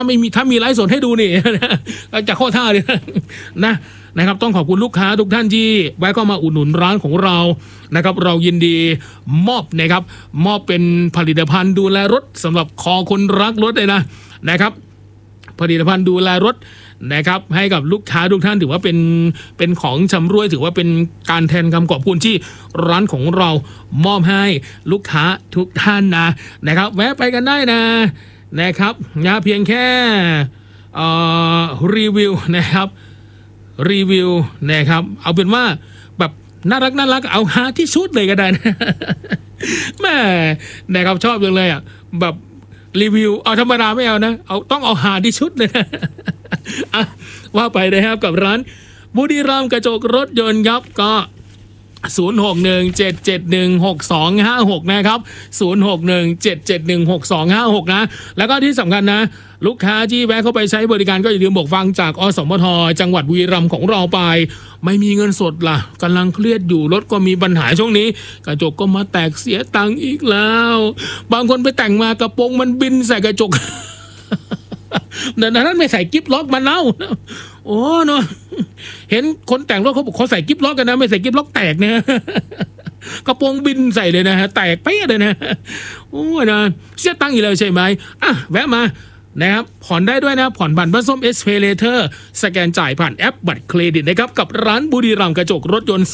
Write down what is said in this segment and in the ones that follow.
ถ้ามีไลฟ์สดให้ดูนี่ จะข้อท่าเลยนะครับต้องขอบคุณลูกค้าทุกท่านที่แวะเข้ามาอุดหนุนร้านของเรานะครับเรายินดีมอบนะครับมอบเป็นผลิตภัณฑ์ดูแลรถสำหรับคอคนรักรถเลยนะครับผลิตภัณฑ์ดูแลรถนะครับให้กับลูกค้าทุกท่านถือว่าเป็นของชำร่วยถือว่าเป็นการแทนคำขอบคุณที่ร้านของเรามอบให้ลูกค้าทุกท่านนะครับแวะไปกันได้นะครับเพียงแค่รีวิวนะครับเอาเป็นว่าแบบน่ารักเอาฮาที่สุดเลยก็ได้นะแม่นะครับชอบจังเลยแบบรีวิวเอาธรรมดาไม่เอานะต้องเอาฮาที่สุดเลยนะว่าไปนะครับกับร้านบุรีรัมย์กระจกรถยนต์ครับก็0617716256นะครับ0617716256นะแล้วก็ที่สำคัญนะลูกค้าที่แวะเข้าไปใช้บริการก็อย่าลืมบอกฟังจากอสมทจังหวัดบุรีรัมย์ของเราไปไม่มีเงินสดล่ะกำลังเครียดอยู่รถก็มีปัญหาช่วงนี้กระจกก็มาแตกเสียตังค์อีกแล้วบางคนไปแต่งมากระโปรงมันบินใส่กระจกแต่นั้นไม่ใส่กิ๊บล็อกมาเน่าโอ้เนาะเห็นคนแต่งรถเขาบอกเขาใส่กิ๊บล็อกกันนะไม่ใส่กิ๊บล็อกแตกเนี่ยกระโปรงบินใส่เลยนะแตกเป๊ะเลยนะโอ้นะเสียตังค์อีกแล้วใช่ไหมแวะมานะครับผ่อนได้ด้วยนะผ่อนบัตรบัตรส้มเอสเพเลเตอร์สแกนจ่ายผ่านแอปบัตรเครดิตนะครับกับร้านบุรีรัมย์กระจกรถยนต์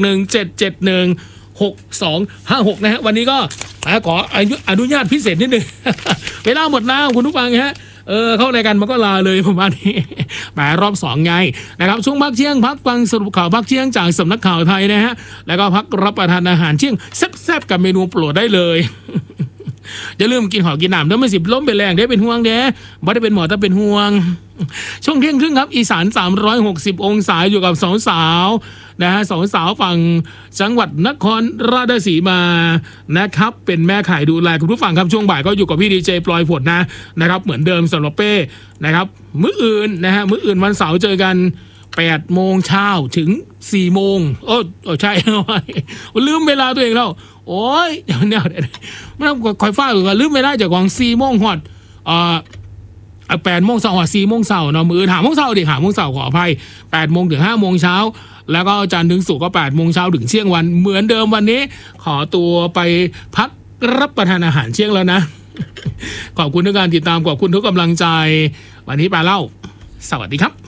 0617716256นะฮะวันนี้ก็ขออนุญาตพิเศษนิดนึง เวลาหมดแล้วคุณผู้ฟังฮะเข้ารายการมันก็ลาเลยประมาณนี้แหมรอบ2ไงนะครับช่วงพักเที่ยงพักฟังสรุปข่าวพักเที่ยงจากสำนักข่าวไทยนะฮะแล้วก็พักรับประทานอาหารเที่ยงแซ่บๆกับเมนูโปรดได้เลยอย่าลืมกินหอกินหนามด้วยไม่สิบล้มเป็นแรงได้เป็นห่วงเด้บ่ได้เป็นหมอถ้าเป็นห่วงช่วงเที่ยงครึ่งครับอีสาน360องศาอยู่กับสาวๆนะฮะสาวฝั่งจังหวัดนครราชสีมานะครับเป็นแม่ขายดูแลคุณผู้ฟังครับช่วงบ่ายก็อยู่กับพี่ดีเจปลอยฝนนะครับเหมือนเดิมสำหรับเป้นะครับมื้ออื่นวันเสาร์เจอกัน8 โมงเช้าถึง4 โมงใช่ลืมเวลาตัวเองแล้วโอ้ยเนี่ยไม่ต้องคอยฟ้าหรือว่าลืมเวลาจากของ4 โมงหอด8 โมงเช้า4 โมงเช้าเนาะมื้อ5 โมงเช้าดิ5 โมงเช้าขออภัย8 โมงถึง5 โมงเช้าแล้วก็จันทร์ถึงศุกร์ก็8 โมงเช้าถึงเที่ยงวันเหมือนเดิมวันนี้ขอตัวไปพักรับประทานอาหารเที่ยงแล้วนะขอบคุณทุกการติดตามขอบคุณทุกกำลังใจวันนี้ปาเล่าสวัสดีครับ